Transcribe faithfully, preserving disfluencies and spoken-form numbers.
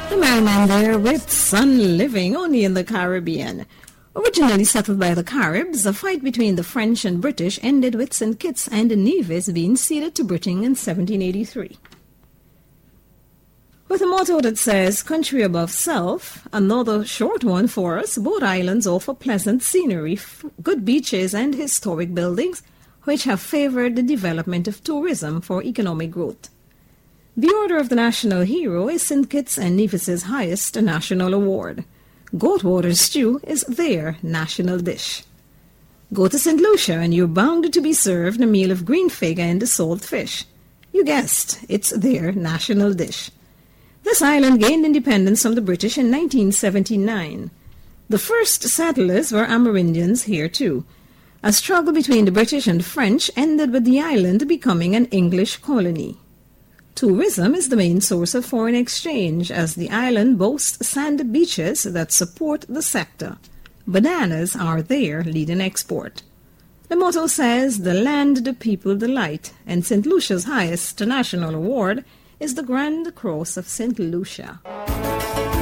The Merryman there with Sun Living, only in the Caribbean. Originally settled by the Caribs, a fight between the French and British ended with Saint Kitts and Nevis being ceded to Britain in seventeen eighty-three. With a motto that says, country above self, another short one for us, both islands offer pleasant scenery, good beaches and historic buildings, which have favored the development of tourism for economic growth. The Order of the National Hero is Saint Kitts and Nevis's highest national award. Goatwater stew is their national dish. Go to Saint Lucia and you're bound to be served a meal of green fig and salt fish. You guessed, it's their national dish. This island gained independence from the British in nineteen seventy-nine. The first settlers were Amerindians here too. A struggle between the British and French ended with the island becoming an English colony. Tourism is the main source of foreign exchange, as the island boasts sand beaches that support the sector. Bananas are their leading export. The motto says, the land, the people, the light, and Saint Lucia's highest national award is the Grand Cross of Saint Lucia.